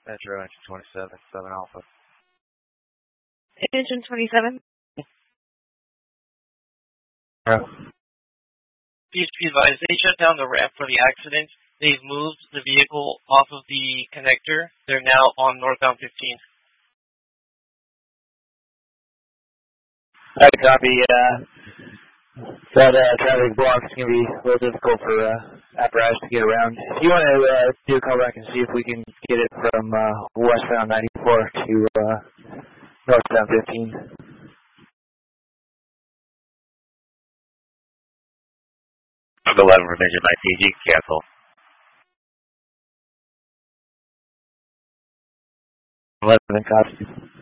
Metro Engine 27, 7 Alpha. Engine 27. PHP advised, they shut down the ramp for the accident. They've moved the vehicle off of the connector. They're now on northbound 15. I copy. That traffic block's going to be a little difficult for apparatus to get around. If you want to do a call back and see if we can get it from westbound 94 to northbound 15. I'll go 11 revision by TG, cancel. 11 copy.